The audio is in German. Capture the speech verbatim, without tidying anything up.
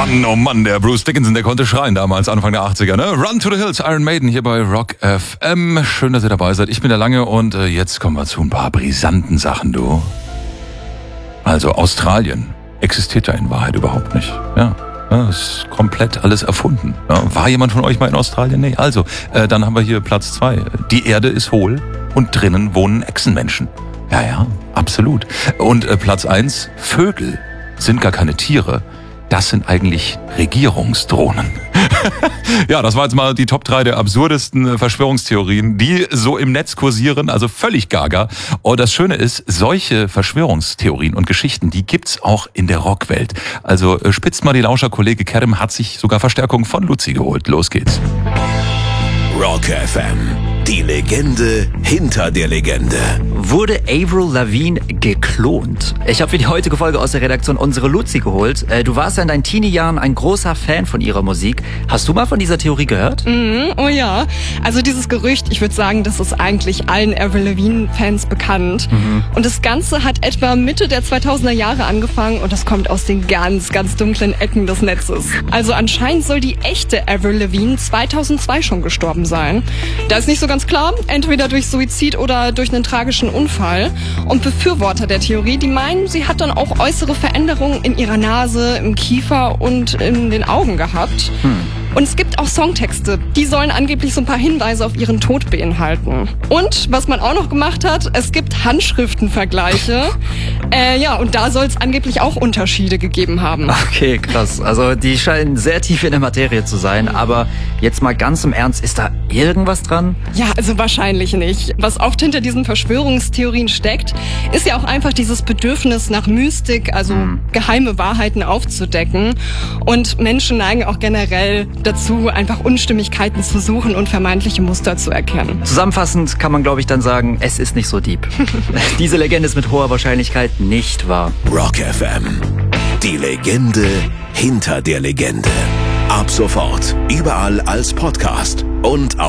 Mann, oh Mann, der Bruce Dickinson, der konnte schreien damals, Anfang der achtziger, ne? Run to the Hills, Iron Maiden hier bei Rock F M. Schön, dass ihr dabei seid. Ich bin der Lange und äh, jetzt kommen wir zu ein paar brisanten Sachen, du. Also Australien existiert ja in Wahrheit überhaupt nicht, ja. Ja, ist komplett alles erfunden. Ja, war jemand von euch mal in Australien? Nee. Also, äh, dann haben wir hier Platz zwei. Die Erde ist hohl und drinnen wohnen Echsenmenschen. Ja, ja, absolut. Und äh, Platz eins, Vögel sind gar keine Tiere. Das sind eigentlich Regierungsdrohnen. Ja, das war jetzt mal die Top drei der absurdesten Verschwörungstheorien, die so im Netz kursieren, also völlig gaga. Und das Schöne ist, solche Verschwörungstheorien und Geschichten, die gibt's auch in der Rockwelt. Also spitzt mal die Lauscher, Kollege Kerem hat sich sogar Verstärkung von Luzi geholt. Los geht's. Rock F M, die Legende hinter der Legende. Wurde Avril Lavigne geklont? Ich habe für die heutige Folge aus der Redaktion unsere Luzi geholt. Du warst ja in deinen Teenie-Jahren ein großer Fan von ihrer Musik. Hast du mal von dieser Theorie gehört? Mm, oh ja, also dieses Gerücht, ich würde sagen, das ist eigentlich allen Avril Lavigne-Fans bekannt. Mhm. Und das Ganze hat etwa Mitte der zweitausender Jahre angefangen und das kommt aus den ganz, ganz dunklen Ecken des Netzes. Also anscheinend soll die echte Avril Lavigne zweitausendzwei schon gestorben sein. Da ist nicht so ganz klar, entweder durch Suizid oder durch einen tragischen Unfall. Und Befürworter der Theorie, die meinen, sie hat dann auch äußere Veränderungen in ihrer Nase, im Kiefer und in den Augen gehabt. Hm. Und es gibt auch Songtexte, die sollen angeblich so ein paar Hinweise auf ihren Tod beinhalten. Und was man auch noch gemacht hat, es gibt Handschriftenvergleiche. Äh, ja, und da soll es angeblich auch Unterschiede gegeben haben. Okay, krass. Also die scheinen sehr tief in der Materie zu sein. Aber jetzt mal ganz im Ernst, ist da irgendwas dran? Ja, also wahrscheinlich nicht. Was oft hinter diesen Verschwörungstheorien steckt, ist ja auch einfach dieses Bedürfnis nach Mystik, also hm. geheime Wahrheiten aufzudecken. Und Menschen neigen auch generell dazu, einfach Unstimmigkeiten zu suchen und vermeintliche Muster zu erkennen. Zusammenfassend kann man, glaube ich, dann sagen, es ist nicht so deep. Diese Legende ist mit hoher Wahrscheinlichkeit nicht wahr. Rock F M, die Legende hinter der Legende. Ab sofort überall als Podcast und auf